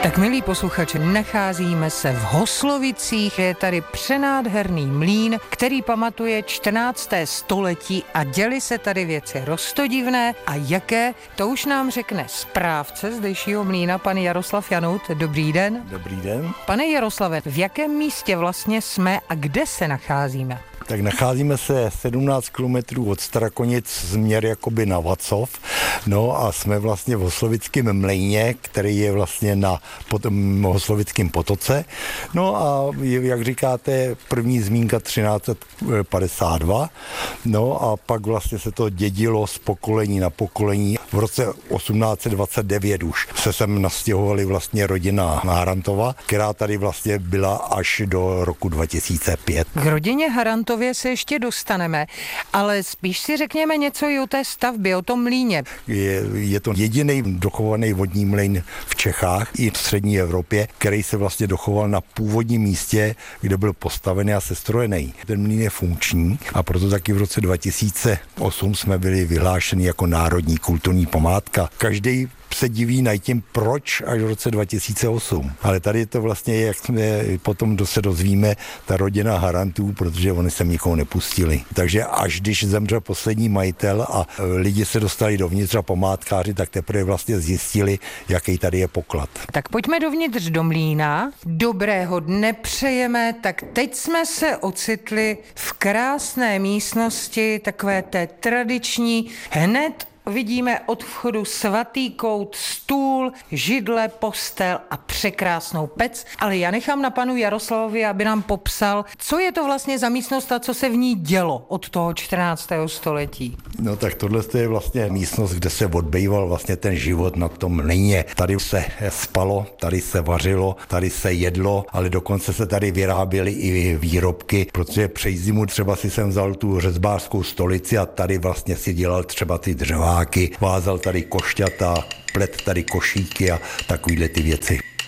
Tak milí posluchači, nacházíme se v Hoslovicích, je tady přenádherný mlýn, který pamatuje 14. století a děly se tady věci roztodivné a jaké, to už nám řekne správce zdejšího mlýna, pan Jaroslav Janout. Dobrý den. Dobrý den. Pane Jaroslave, v jakém místě vlastně jsme a kde se nacházíme? Tak nacházíme se 17 kilometrů od Strakonic směr jakoby na Vacov, no a jsme vlastně v Hoslovickém mlejně, který je vlastně na Hoslovickém potoce. No a jak říkáte, první zmínka 1352, no a pak vlastně se to dědilo z pokolení na pokolení. V roce 1829 už se sem nastěhovali vlastně rodina Harantova, která tady vlastně byla až do roku 2005. K rodině Harantově se ještě dostaneme, ale spíš si řekněme něco i o té stavbě, o tom mlýně. Je to jediný dochovaný vodní mlýn v Čechách i v střední Evropě, který se vlastně dochoval na původním místě, kde byl postavený a sestrojený. Ten mlýn je funkční a proto taky v roce 2008 jsme byli vyhlášeni jako národní kulturní památka. Každý se diví nad tím, proč až v roce 2008. Ale tady je to vlastně, jak jsme potom se dozvíme, ta rodina Harantů, protože oni sem nikoho nepustili. Takže až když zemřel poslední majitel a lidi se dostali dovnitř a památkáři, tak teprve vlastně zjistili, jaký tady je poklad. Tak pojďme dovnitř do mlýna. Dobrého dne přejeme. Tak teď jsme se ocitli v krásné místnosti, takové té tradiční, hned vidíme od vchodu svatý kout, stůl, židle, postel a překrásnou pec, ale já nechám na panu Jaroslavovi, aby nám popsal, co je to vlastně za místnost a co se v ní dělo od toho 14. století. No tak tohle je vlastně místnost, kde se odbýval vlastně ten život na tom mlýně. Tady se spalo, tady se vařilo, tady se jedlo, ale dokonce se tady vyráběly i výrobky, protože přes zimu třeba si jsem vzal tu řezbářskou stolici a tady vlastně si dělal třeba ty dřeváky, vázal tady košťata, plet tady košíky a takovýhle ty věci.